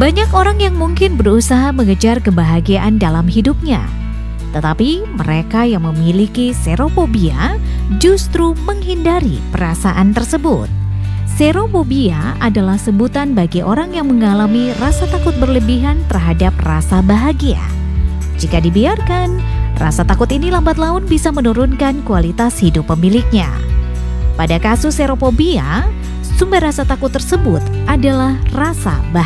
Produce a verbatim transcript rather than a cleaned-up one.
Banyak orang yang mungkin berusaha mengejar kebahagiaan dalam hidupnya, tetapi mereka yang memiliki serophobia justru menghindari perasaan tersebut. Serophobia adalah sebutan bagi orang yang mengalami rasa takut berlebihan terhadap rasa bahagia. Jika dibiarkan, rasa takut ini lambat laun bisa menurunkan kualitas hidup pemiliknya. Pada kasus serophobia, sumber rasa takut tersebut adalah rasa bahagia.